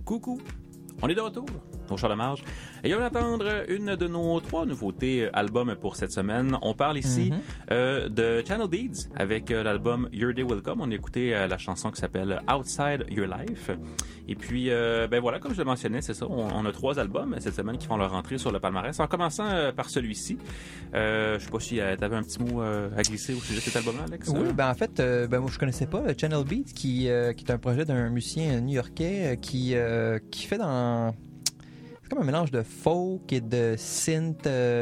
Coucou, on est de retour au Char de Marge. Et on va attendre une de nos 3 nouveautés albums pour cette semaine. On parle ici de Channel Deeds avec l'album Your Day Will Come. On a écouté la chanson qui s'appelle Outside Your Life. Et puis, ben voilà, comme je le mentionnais, c'est ça, on a 3 albums cette semaine qui font leur entrée sur le palmarès. En commençant par celui-ci, je sais pas si t'avais un petit mot à glisser au sujet de cet album-là, Alex? Oui, ben en fait, moi je connaissais pas Channel Beats, qui est un projet d'un musicien new-yorkais qui fait dans... C'est comme un mélange de folk et de synth,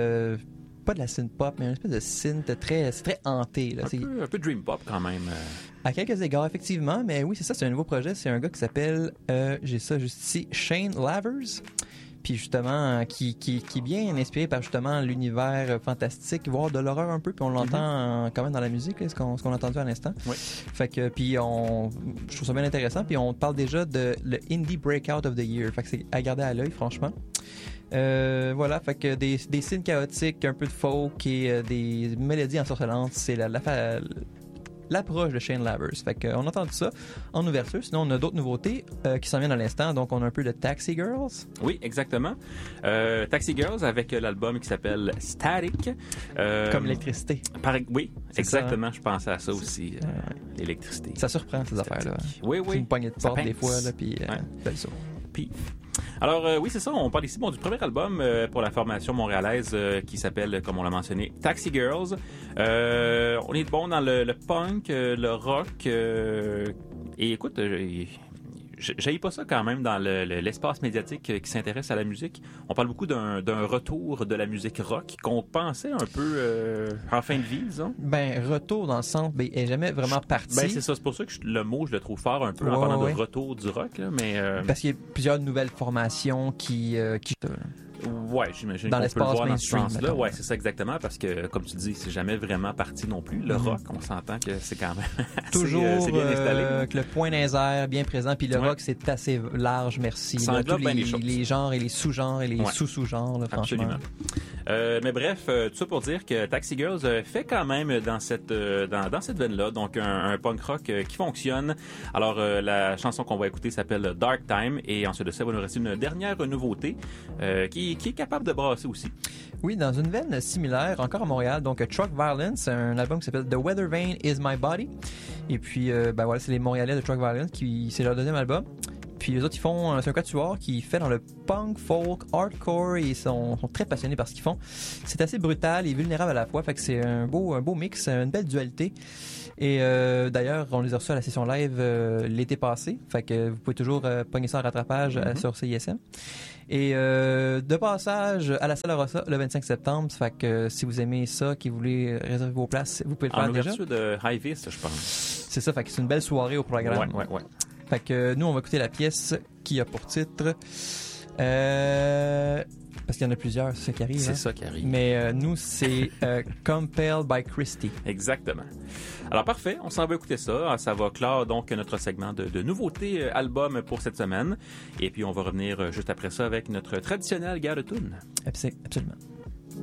pas de la synth pop, mais une espèce de synth très hanté. Là. Un peu dream pop quand même. À quelques égards, effectivement, mais oui, c'est ça, c'est un nouveau projet. C'est un gars qui s'appelle, j'ai ça juste ici, Shane Lavers. Puis justement, qui est bien inspiré par justement l'univers fantastique, voire de l'horreur un peu, puis on l'entend quand même dans la musique, là, ce qu'on a entendu à l'instant. Oui. Fait que, puis je trouve ça bien intéressant, puis on parle déjà de le Indie Breakout of the Year, fait que c'est à garder à l'œil, franchement. Voilà, fait que des signes chaotiques, un peu de folk et des mélodies ensorcelantes, c'est l'approche de Shane Lavers. Fait qu'on a entendu ça en ouverture. Sinon, on a d'autres nouveautés qui s'en viennent à l'instant. Donc, on a un peu de Taxi Girls. Oui, exactement. Taxi Girls avec l'album qui s'appelle Static. Comme l'électricité. Oui, c'est exactement. Ça. Je pensais à ça aussi, l'électricité. Ça surprend, ces affaires-là. Oui, oui. C'est une poignée de porte des fois, là, puis belle ça. Pif. Alors, oui, c'est ça. On parle ici du premier album pour la formation montréalaise qui s'appelle, comme on l'a mentionné, Taxi Girls. On est bon dans le punk, le rock. Et écoute, j'haïs pas ça quand même dans l'espace médiatique qui s'intéresse à la musique. On parle beaucoup d'un retour de la musique rock qu'on pensait un peu en fin de vie, disons. Ben, retour dans le sens, ben, elle est jamais vraiment partie. Ben, c'est ça. C'est pour ça que le mot, je le trouve fort un peu en parlant de retour du rock, là, mais... Parce qu'il y a plusieurs nouvelles formations qui ouais, j'imagine dans qu'on peut le voir dans ce sens-là. Ouais, c'est ça exactement, parce que, comme tu dis, c'est jamais vraiment parti non plus. Le rock, on s'entend que c'est quand même assez, toujours c'est bien installé. Avec le point dans les airs bien présent, puis le rock, c'est assez large, merci. Ça englobe bien les genres et les sous-genres et les sous-sous-genres, là, franchement. Absolument. Mais bref, tout ça pour dire que Taxi Girls fait quand même dans cette veine-là, donc un punk rock qui fonctionne. Alors, la chanson qu'on va écouter s'appelle Dark Time, et ensuite de ça, il va nous rester une dernière nouveauté qui est capable de brasser aussi. Oui, dans une veine similaire, encore à Montréal, donc Truck Violence, un album qui s'appelle The Weather Vane Is My Body. Et puis, ben voilà, c'est les Montréalais de Truck Violence, c'est leur deuxième album. Puis les autres, c'est un quatuor qui fait dans le punk, folk, hardcore, et ils sont très passionnés par ce qu'ils font. C'est assez brutal et vulnérable à la fois, fait que c'est un beau mix, une belle dualité. Et d'ailleurs, on les a reçus à la session live l'été passé, fait que vous pouvez toujours pogner ça en rattrapage sur CISM. Et de passage à la Salle Rossa le 25 septembre, fait que si vous aimez ça, que vous voulez réserver vos places, vous pouvez le faire déjà. En ouverture de High Vista, je pense. C'est ça, fait que c'est une belle soirée au programme. Ouais. Fait que nous, on va écouter la pièce qui a pour titre... parce qu'il y en a plusieurs, c'est ça qui arrive. C'est ça qui arrive. Mais nous, c'est Compelled by Christie. Exactement. Alors parfait, on s'en va écouter ça. Ça va clore donc notre segment de nouveautés albums pour cette semaine. Et puis on va revenir juste après ça avec notre traditionnel gare de tune. Absolument.